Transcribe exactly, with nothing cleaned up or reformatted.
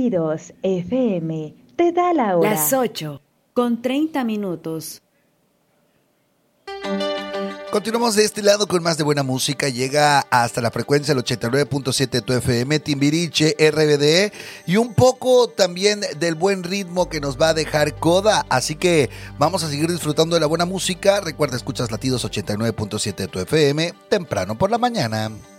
Latidos F M te da la hora. Las ocho con treinta minutos. Continuamos de este lado con más de buena música. Llega hasta la frecuencia del ochenta y nueve punto siete de tu F M, Timbiriche, R B D, y un poco también del buen ritmo que nos va a dejar Coda. Así que vamos a seguir disfrutando de la buena música. Recuerda, escuchas Latidos ochenta y nueve punto siete de tu F M, temprano por la mañana.